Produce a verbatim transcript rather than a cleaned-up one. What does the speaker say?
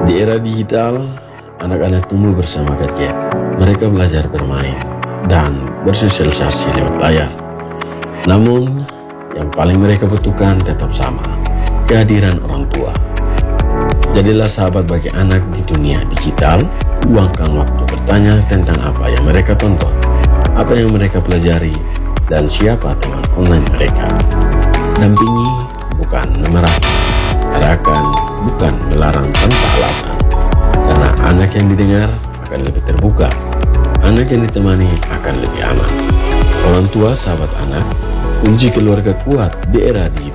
Di era digital, anak-anak tumbuh bersama gadget. Mereka belajar bermain dan bersosialisasi lewat layar. Namun, yang paling mereka butuhkan tetap sama, kehadiran orang tua. Jadilah sahabat bagi anak di dunia digital. Luangkan waktu bertanya tentang apa yang mereka tonton, apa yang mereka pelajari, dan siapa teman online mereka. Dampingi, bukan memarahi. Arahkan, bukan melarang tanpa alasan. Karena anak yang didengar akan lebih terbuka. Anak yang ditemani akan lebih aman. Orang tua sahabat anak, kunci keluarga kuat di era digital.